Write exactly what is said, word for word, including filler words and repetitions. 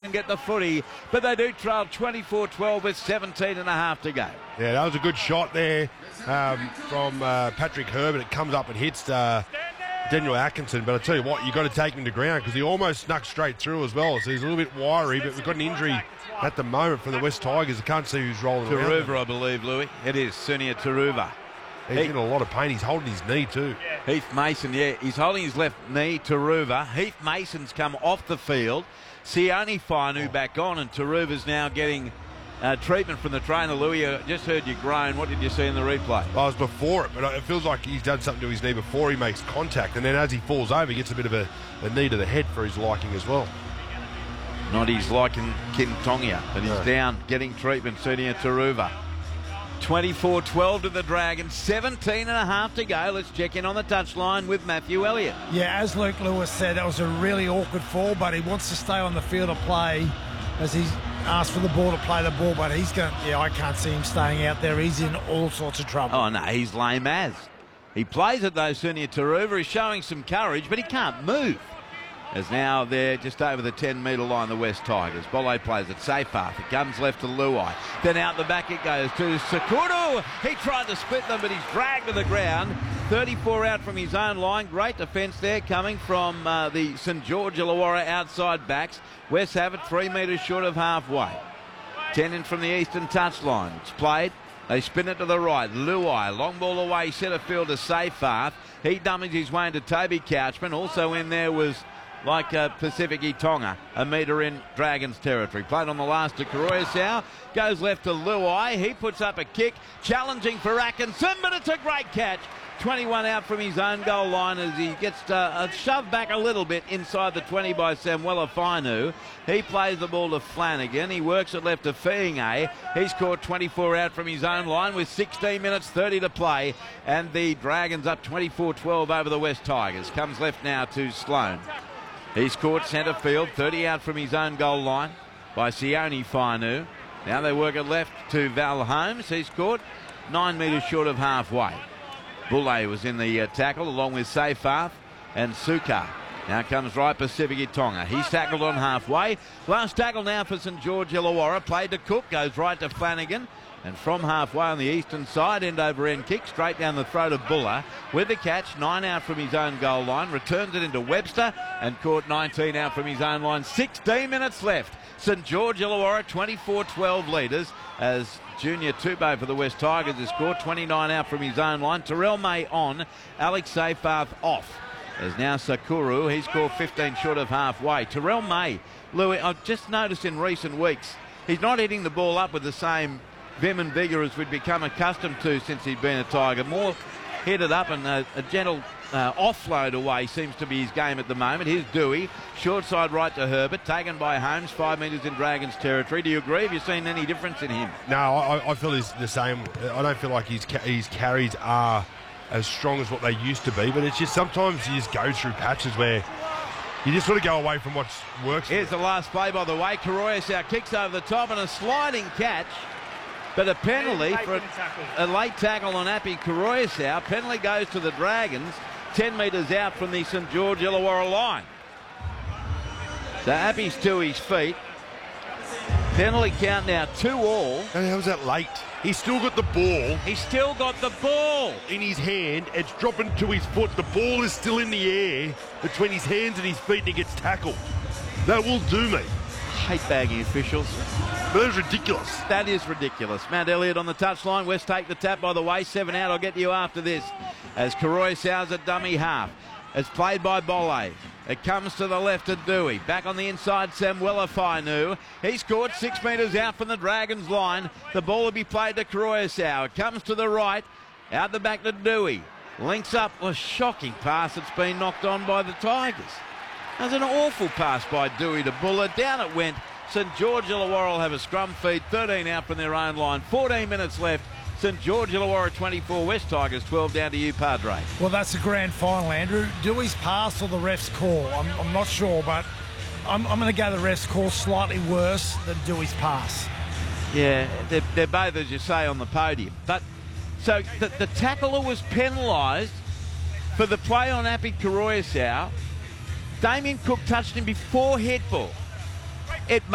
couldn't get the footy, but they do trail twenty-four twelve with seventeen and a half to go. Yeah, that was a good shot there um, from uh, Patrick Herbert. It comes up and hits uh, Daniel Atkinson, but I tell you what, you've got to take him to ground because he almost snuck straight through as well, so he's a little bit wiry, but we've got an injury at the moment for the West Tigers. I can't see who's rolling around. Taruva, I believe, Louis. It is Sunia Taruva. He's he, in a lot of pain. He's holding his knee too. Heath Mason, yeah, he's holding his left knee, Taruva. Heath Mason's come off the field. Sione Fainu oh. back on, and Taruva's now getting uh, treatment from the trainer. Louis, I just heard you groan. What did you see in the replay? I was before it, but it feels like he's done something to his knee before he makes contact, and then as he falls over, he gets a bit of a, a knee to the head for his liking as well. Not his liking, Kintongia, but he's no. down getting treatment, Sunia Taruva. twenty-four twelve to the Dragons, seventeen and a half to go. Let's check in on the touchline with Matthew Elliott. Yeah, as Luke Lewis said, that was a really awkward fall, but he wants to stay on the field of play as he's asked for the ball to play the ball, but he's going, yeah, I can't see him staying out there. He's in all sorts of trouble. Oh, no, he's lame as. He plays it, though, Sunia Taruva. He's showing some courage, but he can't move. As now they're just over the ten metre line, the West Tigers. Bolle plays it safe half. It comes left to Luai. Then out the back it goes to Sakuru. He tried to split them, but he's dragged to the ground. thirty-four out from his own line. Great defence there coming from uh, the St George Illawarra outside backs. West have it three metres short of halfway. ten in from the eastern touchline. It's played. They spin it to the right. Luai, long ball away, centre field to Seyfarth. He dummies his way into Toby Couchman. Also in there was like uh, Pacific Tonga, a metre in Dragons territory. Played on the last to Karoyasau, goes left to Luai. He puts up a kick, challenging for Atkinson, but it's a great catch. twenty-one out from his own goal line as he gets uh, shoved back a little bit inside the twenty by Samuela Fainu. He plays the ball to Flanagan. He works it left to Fiinge. He's caught twenty-four out from his own line with sixteen minutes thirty to play, and the Dragons up twenty-four twelve over the West Tigers. Comes left now to Sloane. He's caught centre field, thirty out from his own goal line by Sione Fainu. Now they work it left to Val Holmes. He's caught nine metres short of halfway. Bulle was in the uh, tackle along with Seyfarth and Suka. Now comes right Pacific Tonga. He's tackled on halfway. Last tackle now for St George Illawarra. Played to Cook, goes right to Flanagan. And from halfway on the eastern side, end over end kick straight down the throat of Buller. With the catch, nine out from his own goal line. Returns it into Webster and caught nineteen out from his own line. sixteen minutes left. St George Illawarra twenty-four twelve leaders as Junior Tupou for the West Tigers has scored twenty-nine out from his own line. Terrell May on, Alex Seyfarth off. There's now Sakuru. He's scored fifteen short of halfway. Terrell May, Louis, I've just noticed in recent weeks, he's not hitting the ball up with the same vim and vigour as we'd become accustomed to since he'd been a Tiger. More headed up and a, a gentle uh, offload away seems to be his game at the moment. Here's Dewey, short side right to Herbert, taken by Holmes, five metres in Dragons territory. Do you agree? Have you seen any difference in him? No, I, I feel he's the same. I don't feel like his, his carries are as strong as what they used to be, but it's just sometimes you just go through patches where you just want to go away from what works. Here's the last play, by the way. Karoyasau kicks over the top and a sliding catch. But a penalty for a, a late tackle on Api Karoyasau. Penalty goes to the Dragons, ten metres out from the St George Illawarra line. So Api's to his feet. Penalty count now two all. And how was that late? He's still got the ball. He's still got the ball in his hand. It's dropping to his foot. The ball is still in the air between his hands and his feet, and he gets tackled. That will do me. I hate bagging officials. But that's ridiculous. That is ridiculous. Mount Elliott on the touchline. West take the tap, by the way. Seven out. I'll get to you after this. As Karoyasau's a dummy half. It's played by Bolle. It comes to the left of Dewey. Back on the inside, Samuela Fainu. He scored six metres out from the Dragons line. The ball will be played to Karoyasau. It comes to the right. Out the back to Dewey. Links up. A shocking pass. It's been knocked on by the Tigers. That was an awful pass by Dewey to Buller. Down it went. St George Illawarra will have a scrum feed. thirteen out from their own line. fourteen minutes left. St George Illawarra twenty-four, West Tigers twelve. Down to you, Padre. Well, that's the grand final, Andrew. Dewey's pass or the ref's call? I'm, I'm not sure, but I'm, I'm going to go the ref's call slightly worse than Dewey's pass. Yeah, they're, they're both, as you say, on the podium. But so the, the tackler was penalised for the play on Api Karoyasau. Damien Cook touched him before headball. It